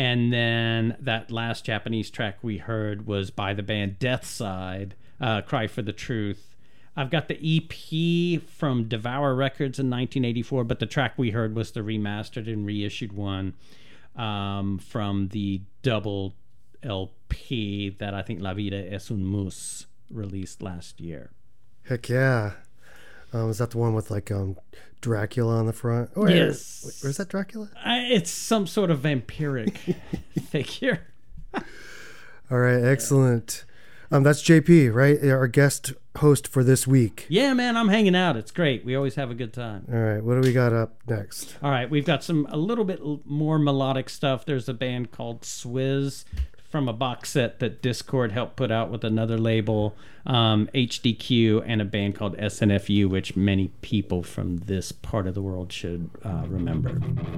And then that last Japanese track we heard was by the band Deathside, Cry for the Truth. I've got the EP from Devour Records in 1984, but the track we heard was the remastered and reissued one from the double LP that I think La Vida es un Mus released last year. Heck yeah. Is that the one with like Dracula on the front? Oh, yes. Or is that Dracula? It's some sort of vampiric figure. All right, excellent. That's JP, right? Our guest host for this week. Yeah, man, I'm hanging out. It's great. We always have a good time. All right, what do we got up next? All right, we've got a little bit more melodic stuff. There's a band called Swizz from a box set that Discord helped put out with another label, HDQ, and a band called SNFU, which many people from this part of the world should remember.